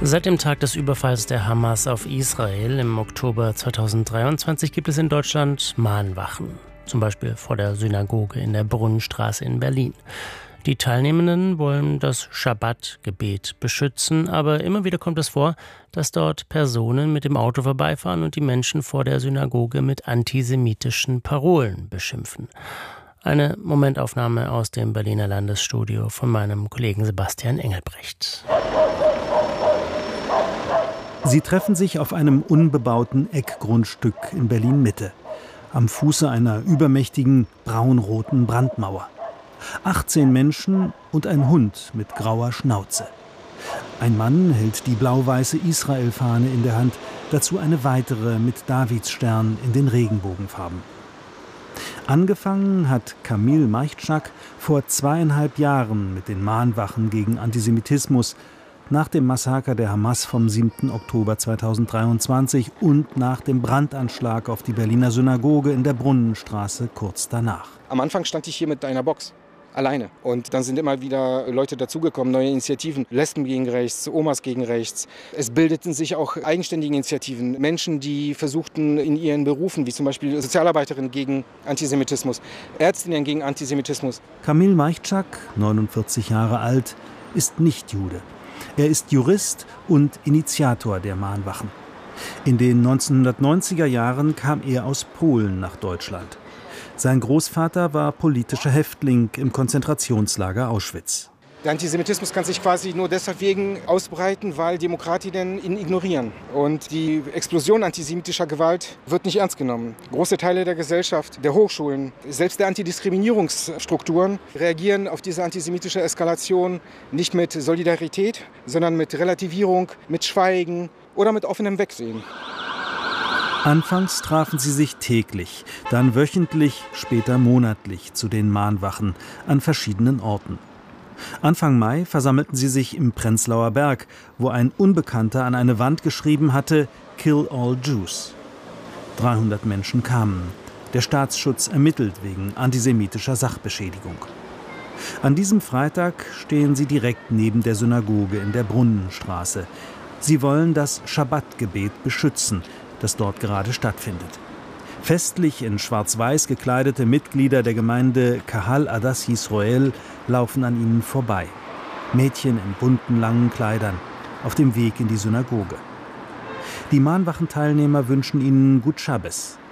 Seit dem Tag des Überfalls der Hamas auf Israel im Oktober 2023 gibt es in Deutschland Mahnwachen, zum Beispiel vor der Synagoge in der Brunnenstraße in Berlin. Die Teilnehmenden wollen das Schabbat-Gebet beschützen, aber immer wieder kommt es vor, dass dort Personen mit dem Auto vorbeifahren und die Menschen vor der Synagoge mit antisemitischen Parolen beschimpfen. Eine Momentaufnahme aus dem Berliner Landesstudio von meinem Kollegen Sebastian Engelbrecht. Sie treffen sich auf einem unbebauten Eckgrundstück in Berlin-Mitte, am Fuße einer übermächtigen braunroten Brandmauer. 18 Menschen und ein Hund mit grauer Schnauze. Ein Mann hält die blau-weiße Israel-Fahne in der Hand, dazu eine weitere mit Davidsstern in den Regenbogenfarben. Angefangen hat Kamil Maichtschak vor 2,5 Jahren mit den Mahnwachen gegen Antisemitismus, nach dem Massaker der Hamas vom 7. Oktober 2023 und nach dem Brandanschlag auf die Berliner Synagoge in der Brunnenstraße kurz danach. Am Anfang stand ich hier mit einer Box, alleine. Und dann sind immer wieder Leute dazugekommen, neue Initiativen, Lesben gegen rechts, Omas gegen rechts. Es bildeten sich auch eigenständige Initiativen, Menschen, die versuchten in ihren Berufen, wie zum Beispiel Sozialarbeiterinnen gegen Antisemitismus, Ärztinnen gegen Antisemitismus. Kamil Maichtschak, 49 Jahre alt, ist nicht Jude. Er ist Jurist und Initiator der Mahnwachen. In den 1990er Jahren kam er aus Polen nach Deutschland. Sein Großvater war politischer Häftling im Konzentrationslager Auschwitz. Der Antisemitismus kann sich quasi nur deswegen ausbreiten, weil Demokratinnen ihn ignorieren. Und die Explosion antisemitischer Gewalt wird nicht ernst genommen. Große Teile der Gesellschaft, der Hochschulen, selbst der Antidiskriminierungsstrukturen reagieren auf diese antisemitische Eskalation nicht mit Solidarität, sondern mit Relativierung, mit Schweigen oder mit offenem Wegsehen. Anfangs trafen sie sich täglich, dann wöchentlich, später monatlich zu den Mahnwachen an verschiedenen Orten. Anfang Mai versammelten sie sich im Prenzlauer Berg, wo ein Unbekannter an eine Wand geschrieben hatte: Kill all Jews. 300 Menschen kamen. Der Staatsschutz ermittelt wegen antisemitischer Sachbeschädigung. An diesem Freitag stehen sie direkt neben der Synagoge in der Brunnenstraße. Sie wollen das Schabbatgebet beschützen, das dort gerade stattfindet. Festlich in schwarz-weiß gekleidete Mitglieder der Gemeinde Kahal Adas Yisroel laufen an ihnen vorbei. Mädchen in bunten, langen Kleidern, auf dem Weg in die Synagoge. Die Mahnwachenteilnehmer wünschen ihnen Gut Schabbes.